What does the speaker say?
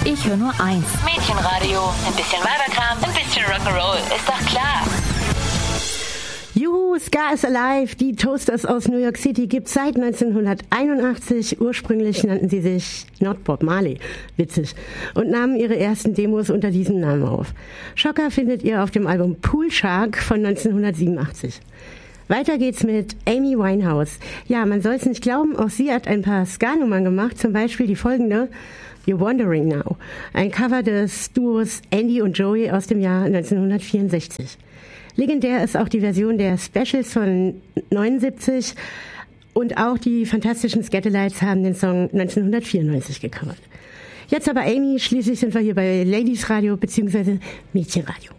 Ich höre nur eins. Mädchenradio. Ein bisschen Weiberkram, ein bisschen Rock'n'Roll. Ist doch klar. Juhu, Ska is Alive. Die Toasters aus New York City gibt's seit 1981. Ursprünglich nannten sie sich Not Bob Marley. Witzig. Und nahmen ihre ersten Demos unter diesem Namen auf. Schocker findet ihr auf dem Album Pool Shark von 1987. Weiter geht's mit Amy Winehouse. Ja, man soll's nicht glauben, auch sie hat ein paar Ska-Nummern gemacht, zum Beispiel die folgende, You're Wondering Now. Ein Cover des Duos Andy und Joey aus dem Jahr 1964. Legendär ist auch die Version der Specials von 79 und auch die fantastischen Skatalites haben den Song 1994 gecovert. Jetzt aber Amy, schließlich sind wir hier bei Ladies Radio bzw. Mädchenradio.